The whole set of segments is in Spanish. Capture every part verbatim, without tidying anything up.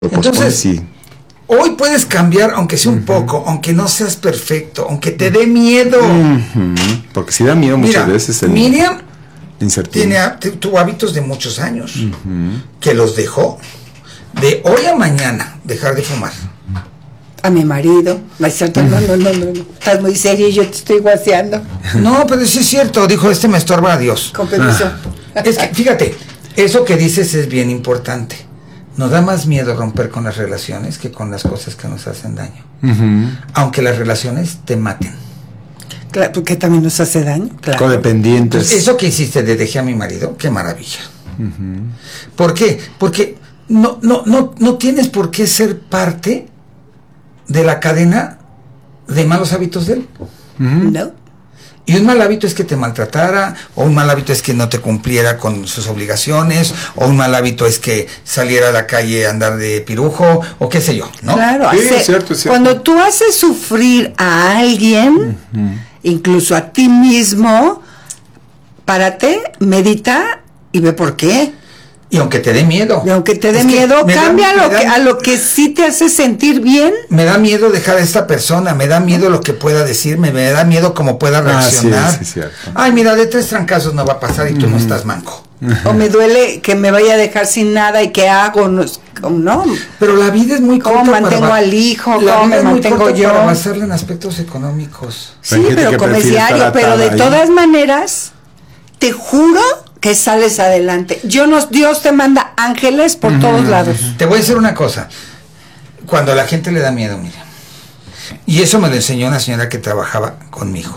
Entonces, sí. Hoy puedes cambiar, aunque sea un uh-huh. poco, aunque no seas perfecto, aunque te dé miedo. Uh-huh. Porque si da miedo muchas Mira, veces. El Miriam tiene, tuvo hábitos de muchos años, uh-huh. que los dejó de hoy a mañana, dejar de fumar. A mi marido, no, no, no, no, no, estás muy serio y yo te estoy guaseando. No, pero sí es cierto, dijo, este me estorba, adiós. Con permiso. Ah. Es que, fíjate, eso que dices es bien importante. Nos da más miedo romper con las relaciones que con las cosas que nos hacen daño. Uh-huh. Aunque las relaciones te maten. Claro, porque también nos hace daño. Claro. Codependientes. Pues eso que hiciste de dejé a mi marido, qué maravilla. Uh-huh. ¿Por qué? Porque no, no, no, no tienes por qué ser parte de la cadena de malos hábitos de él. Uh-huh. No. Y un mal hábito es que te maltratara, o un mal hábito es que no te cumpliera con sus obligaciones, o un mal hábito es que saliera a la calle a andar de pirujo, o qué sé yo, ¿no? Claro, sí, hace, es cierto, es cierto. Cuando tú haces sufrir a alguien, uh-huh. incluso a ti mismo, párate, medita y ve por qué. Y aunque te dé miedo. Y aunque te dé miedo, cambia da, lo que, da, a lo que sí te hace sentir bien. Me da miedo dejar a esta persona, me da miedo lo que pueda decirme, me da miedo cómo pueda reaccionar. Ah, sí, sí, cierto. Ay, mira, de tres trancazos no va a pasar y tú uh-huh. no estás manco. Uh-huh. O me duele que me vaya a dejar sin nada y qué hago, no. no. Pero la vida es muy corta. ¿Cómo mantengo para, al hijo? ¿Cómo me mantengo yo? Para basarle en aspectos económicos. Sí, pero como es diario, pero de ahí. Todas maneras, te juro que sales adelante. Yo nos, Dios te manda ángeles por uh-huh. todos lados. Te voy a decir una cosa. Cuando a la gente le da miedo, mira. Y eso me lo enseñó una señora que trabajaba conmigo.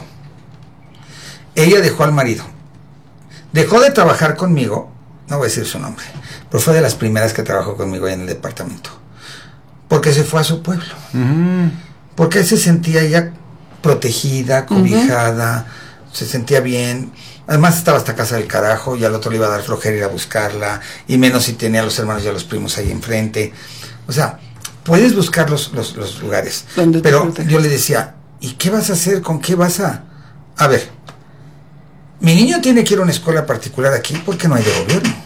Ella dejó al marido. Dejó de trabajar conmigo, no voy a decir su nombre, pero fue de las primeras que trabajó conmigo en el departamento. Porque se fue a su pueblo. Uh-huh. Porque se sentía ella protegida, cobijada, uh-huh. se sentía bien. Además estaba hasta casa del carajo y al otro le iba a dar flojera ir a buscarla, y menos si tenía a los hermanos y a los primos ahí enfrente. O sea, puedes buscar los, los, los lugares, pero yo le decía, ¿y qué vas a hacer? ¿Con qué vas a...? A ver, mi niño tiene que ir a una escuela particular aquí porque no hay de gobierno.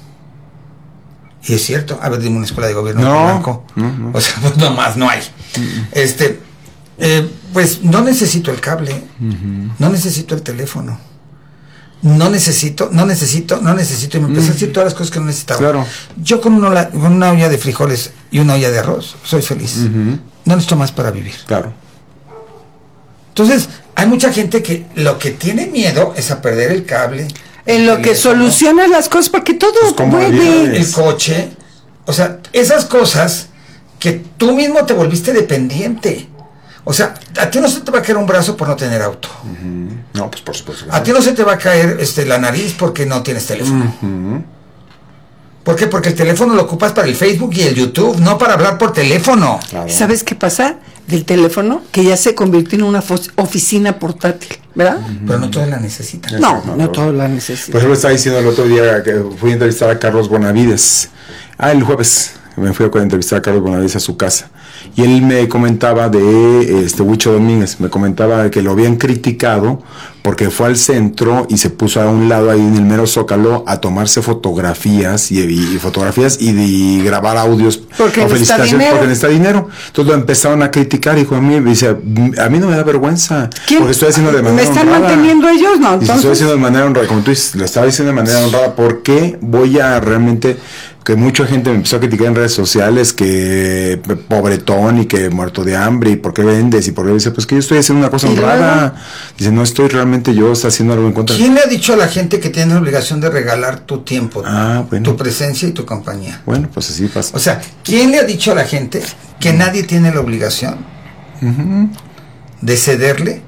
Y es cierto, a ver, dime una escuela de gobierno no, en Blanco. No, no. O sea, pues nomás no hay. Uh-uh. Este, eh, pues no necesito el cable, uh-huh. no necesito el teléfono. No necesito, no necesito, no necesito, y me empecé mm. a decir todas las cosas que no necesitaba. Claro. Yo con una, con una olla de frijoles y una olla de arroz soy feliz. Uh-huh. No necesito más para vivir. Claro. Entonces, hay mucha gente que lo que tiene miedo es a perder el cable. En lo que solucionas las cosas para que todo pues vuelve. El coche. O sea, esas cosas que tú mismo te volviste dependiente. O sea, a ti no se te va a caer un brazo por no tener auto. Uh-huh. No, pues por supuesto. A ti no se te va a caer este, la nariz porque no tienes teléfono. Uh-huh. ¿Por qué? Porque el teléfono lo ocupas para el Facebook y el YouTube, no para hablar por teléfono. Claro. ¿Sabes qué pasa del teléfono? Que ya se convirtió en una fo- oficina portátil, ¿verdad? Uh-huh. Pero no todos la necesitan. No, no, no todos la necesitan. Por ejemplo, estaba diciendo el otro día que fui a entrevistar a Carlos Bonavides. Ah, el jueves me fui a entrevistar a Carlos Bonavides a su casa. Y él me comentaba de este Huicho Domínguez, me comentaba de que lo habían criticado porque fue al centro y se puso a un lado ahí en el mero Zócalo a tomarse fotografías y, y fotografías y, y grabar audios porque o felicitaciones porque necesita dinero. Entonces lo empezaron a criticar y dijo a mí, dice, a mí no me da vergüenza. ¿Quién? Porque estoy haciendo de manera ¿Me están honrada. manteniendo ellos? No, entonces. Estoy haciendo de manera honrada, como tú dices, lo estaba diciendo de manera honrada. ¿Por qué voy a realmente... que mucha gente me empezó a criticar en redes sociales que pobretón y que muerto de hambre y por qué vendes y por qué dice, pues que yo estoy haciendo una cosa honrada. Dice, no estoy realmente yo está haciendo algo en contra. ¿Quién le ha dicho a la gente que tiene la obligación de regalar tu tiempo, ah, bueno. tu presencia y tu compañía? Bueno, pues así pasa. O sea, ¿quién le ha dicho a la gente que uh-huh. nadie tiene la obligación uh-huh. de cederle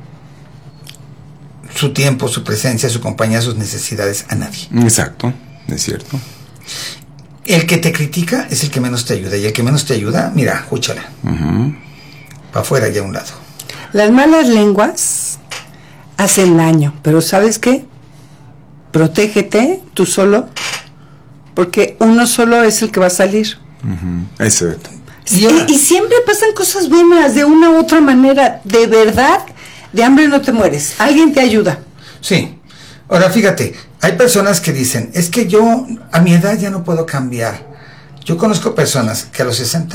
su tiempo, su presencia, su compañía, sus necesidades a nadie? Exacto, es cierto. El que te critica es el que menos te ayuda. Y el que menos te ayuda, mira, escúchala. Uh-huh. Para afuera y a un lado. Las malas lenguas hacen daño. Pero ¿sabes qué? Protégete tú solo. Porque uno solo es el que va a salir. Uh-huh. Exacto. Y, y siempre pasan cosas buenas de una u otra manera. De verdad, de hambre no te mueres. Alguien te ayuda. Sí. Ahora fíjate, hay personas que dicen, es que yo a mi edad ya no puedo cambiar. Yo conozco personas que a los sesenta